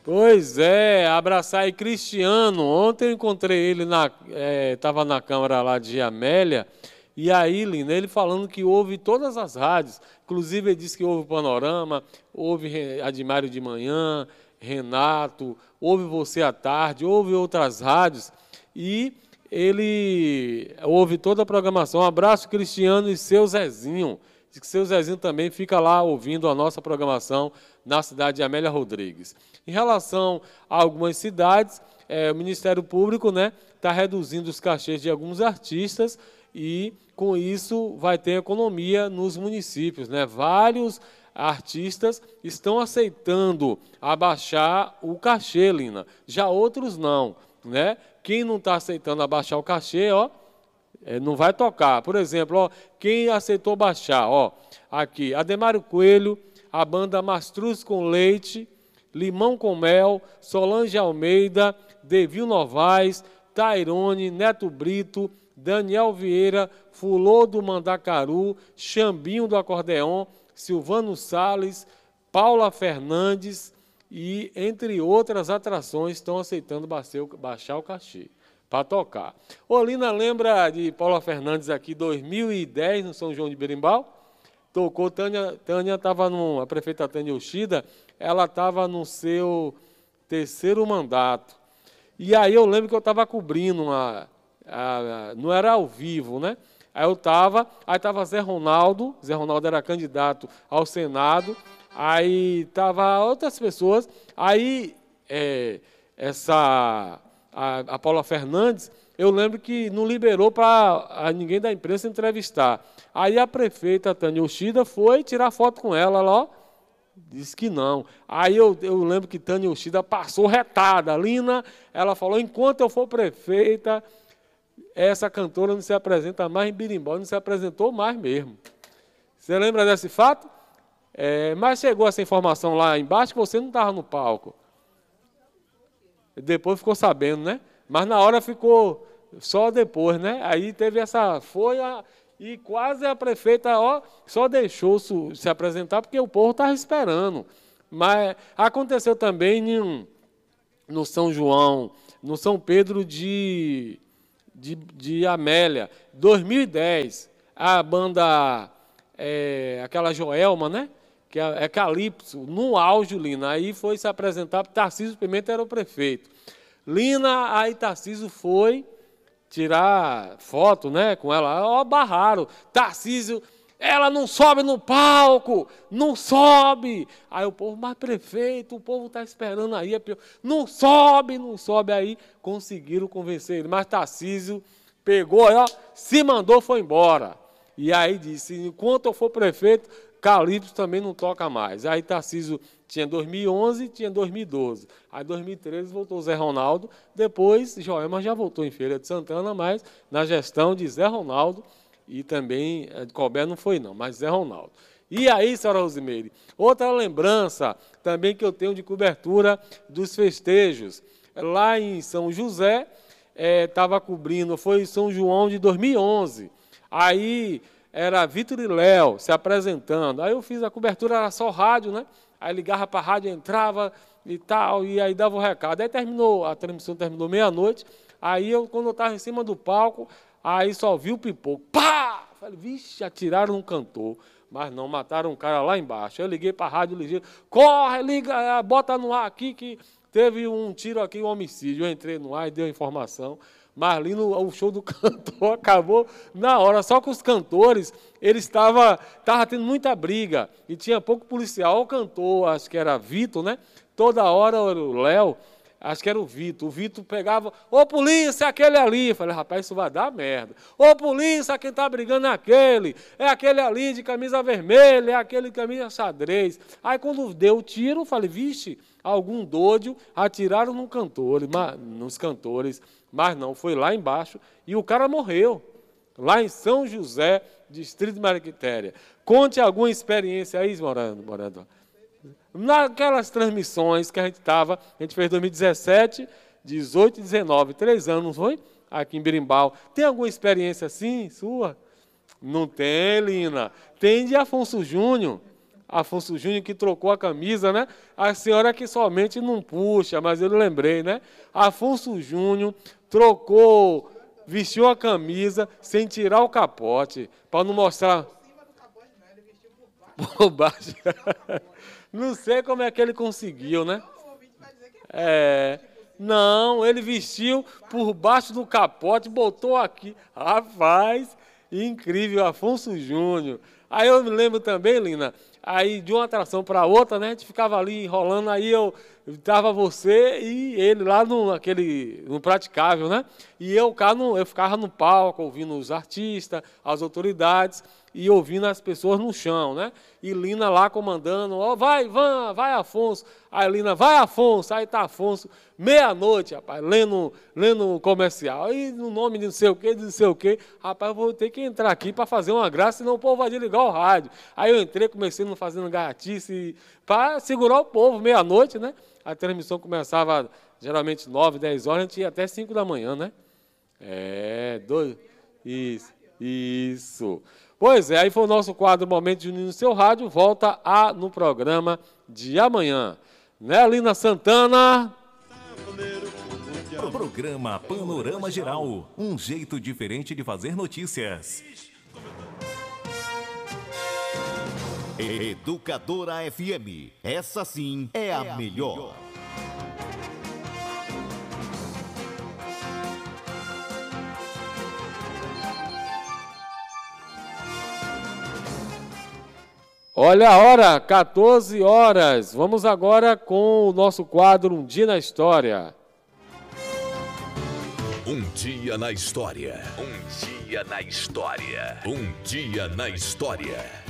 Pois é, abraçar aí Cristiano. Ontem eu encontrei ele, estava na Câmara lá de Amélia, e aí, Lina, ele falando que ouve todas as rádios, inclusive ele disse que ouve Panorama, ouve Admário de manhã, Renato, ouve Você à tarde, ouve outras rádios, e ele ouve toda a programação. Um abraço, Cristiano, e seu Zezinho. Diz que seu Zezinho também fica lá ouvindo a nossa programação na cidade de Amélia Rodrigues. Em relação a algumas cidades, o Ministério Público está reduzindo os cachês de alguns artistas e, com isso, vai ter economia nos municípios. Vários artistas estão aceitando abaixar o cachê, Lina. Já outros não. Quem não está aceitando abaixar o cachê, não vai tocar. Por exemplo, quem aceitou baixar, aqui, Ademário Coelho, a banda Mastruz com Leite, Limão com Mel, Solange Almeida, Devil Novaes, Tairone, Neto Brito, Daniel Vieira, Fulô do Mandacaru, Xambinho do Acordeon, Silvano Salles, Paula Fernandes e, entre outras atrações, estão aceitando baixar o cachê para tocar. Olina lembra de Paula Fernandes aqui, 2010, no São João de Berimbau? Tocou, Tânia estava a prefeita Tânia Yoshida, ela estava no seu terceiro mandato. E aí eu lembro que eu estava cobrindo, não era ao vivo, Aí estava Zé Ronaldo era candidato ao Senado, aí estava outras pessoas, aí a Paula Fernandes, eu lembro que não liberou para ninguém da imprensa entrevistar. Aí a prefeita Tânia Yoshida foi tirar foto com ela, disse que não. Aí eu lembro que Tânia Yoshida passou retada. Lina, ela falou, enquanto eu for prefeita, essa cantora não se apresenta mais em Birimbau, não se apresentou mais mesmo. Você lembra desse fato? Mas chegou essa informação lá embaixo que você não estava no palco. Depois ficou sabendo, Mas na hora ficou só depois, Aí teve e quase a prefeita, só deixou se apresentar porque o povo estava esperando. Mas aconteceu também no São João, no São Pedro de Amélia, 2010, a banda, aquela Joelma, que é Calypso, no auge, Lina, aí foi se apresentar, Tarcísio Pimenta era o prefeito. Lina, aí Tarcísio foi tirar foto, com ela, barraram. Tarcísio, ela não sobe no palco, não sobe. Aí o povo, mas prefeito, o povo está esperando aí, não sobe, aí conseguiram convencer ele. Mas Tarcísio pegou, se mandou, foi embora. E aí disse, enquanto eu for prefeito, Calypso também não toca mais. Aí Tarcísio tinha 2011, tinha 2012. Aí 2013 voltou o Zé Ronaldo. Depois Joelma já voltou em Feira de Santana, mas na gestão de Zé Ronaldo e também de Colbert não foi não, mas Zé Ronaldo. E aí, senhora Rosimeire, outra lembrança também que eu tenho de cobertura dos festejos. Lá em São José, estava cobrindo, foi São João de 2011. Aí era Vitor e Léo se apresentando. Aí eu fiz a cobertura, era só rádio, Aí ligava para a rádio, entrava e tal, e aí dava o recado. Aí a transmissão terminou meia-noite. Aí quando eu estava em cima do palco, aí só vi o pipoco. Pá! Falei, vixe, atiraram um cantor. Mas não, mataram um cara lá embaixo. Eu liguei para a rádio, ligeiro, corre, liga, bota no ar aqui que teve um tiro aqui, um homicídio. Eu entrei no ar e dei a informação. Mas ali o show do cantor acabou na hora. Só que os cantores, eles estavam tendo muita briga. E tinha pouco policial. O cantor, acho que era Vitor, Toda hora o Léo, acho que era o Vitor pegava, ô polícia, aquele ali. Eu falei, rapaz, isso vai dar merda. Ô polícia, quem está brigando é aquele. É aquele ali de camisa vermelha, é aquele de camisa xadrez. Aí quando deu o tiro, eu falei, vixe, algum doido atiraram nos cantores. Mas não, foi lá embaixo e o cara morreu. Lá em São José, distrito de Mariquitéria. Conte alguma experiência aí, Morando. Naquelas transmissões que a gente fez em 2017, 18 e 19, 3 anos, não foi? Aqui em Berimbau. Tem alguma experiência assim, sua? Não tem, Lina. Tem de Afonso Júnior. Afonso Júnior, que trocou a camisa, né? A senhora que somente não puxa, mas eu lembrei, né? Afonso Júnior trocou, vestiu a camisa sem tirar o capote, para não mostrar... Por baixo. Não sei como é que ele conseguiu, né? Não, ele vestiu por baixo do capote, botou aqui. Rapaz, incrível, Afonso Júnior. Aí eu me lembro também, Lina, aí de uma atração para outra, né? A gente ficava ali enrolando, aí eu tava você e ele lá no praticável, né? E eu ficava no palco, ouvindo os artistas, as autoridades e ouvindo as pessoas no chão, né? E Lina lá comandando, ó, vai, Van, vai, Afonso. Aí Lina, vai, Afonso. Aí tá Afonso, meia-noite, rapaz, lendo o comercial. Aí no nome de não sei o quê, de não sei o quê. Rapaz, eu vou ter que entrar aqui para fazer uma graça, senão o povo vai desligar o rádio. Aí eu entrei, comecei fazendo gaiatice para segurar o povo, meia-noite, né? A transmissão começava geralmente 9, 10 horas, a gente ia até 5 da manhã, né? Isso. Pois é, aí foi o nosso quadro Momento Junino no seu rádio, volta no programa de amanhã. Né, Lina Santana? O programa Panorama Geral, um jeito diferente de fazer notícias. Educadora FM, essa sim é a melhor. Olha a hora, 14 horas. Vamos agora com o nosso quadro Um Dia na História. Um dia na história. Um dia na história. Um dia na história.